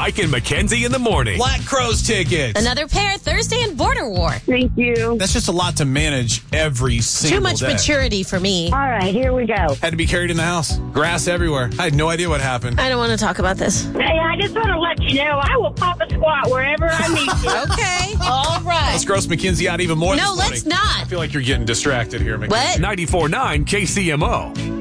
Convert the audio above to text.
Mike and Mackenzie in the morning. Black Crowes tickets. Another pair Thursday and Border War. Thank you. That's just a lot to manage every single Too much day. maturity for me. All right, here we go. Had to be carried in the house. Grass everywhere. I had no idea what happened. I don't want to talk about this. Hey, I just want to let you know I will pop a squat wherever I need to. Okay. All right. Let's gross Mackenzie out even more No, this morning. let's not. I feel like you're getting distracted here, Mackenzie. What? 94.9 KCMO.